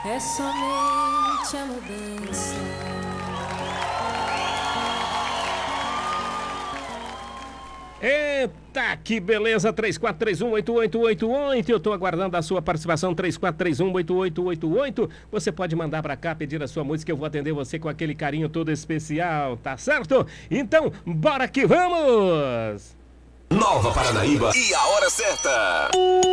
é somente a mudança. Eita, que beleza, 3431-8888, eu tô aguardando a sua participação, 3431-8888, você pode mandar pra cá, pedir a sua música, eu vou atender você com aquele carinho todo especial, tá certo? Então, bora que vamos! Nova Paranaíba e a hora certa.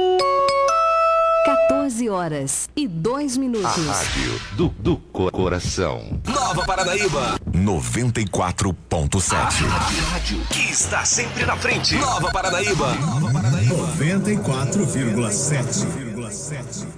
14h02. A rádio do coração. Nova Paranaíba 94.7. A rádio que está sempre na frente. Nova Paranaíba 94,7.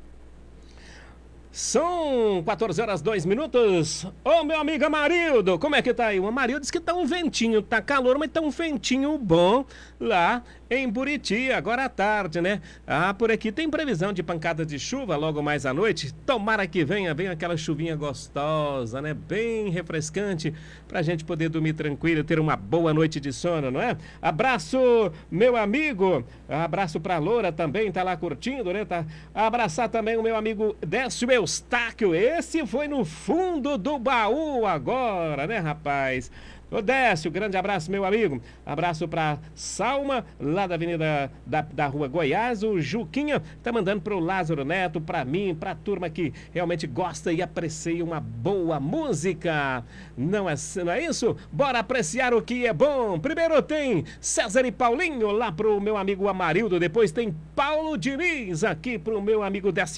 São 14h02. Ô, meu amigo Amarildo, como é que tá aí? O Amarildo disse que tá um ventinho, tá calor, mas tá um ventinho bom lá em Buriti, agora à tarde, né? Ah, por aqui tem previsão de pancada de chuva logo mais à noite. Tomara que venha aquela chuvinha gostosa, né? Bem refrescante, pra gente poder dormir tranquilo, ter uma boa noite de sono, não é? Abraço, meu amigo. Abraço pra Loura também, tá lá curtindo, né? Tá. Abraçar também o meu amigo Décio Eustáquio. Esse foi no fundo do baú agora, né, rapaz? Ô Décio, grande abraço, meu amigo. Abraço pra Salma, lá da Avenida da Rua Goiás. O Juquinha tá mandando pro Lázaro Neto, pra mim, pra turma que realmente gosta e aprecia uma boa música. Não é isso? Bora apreciar o que é bom. Primeiro tem César e Paulinho lá pro meu amigo Amarildo. Depois tem Paulo Diniz aqui pro meu amigo Décio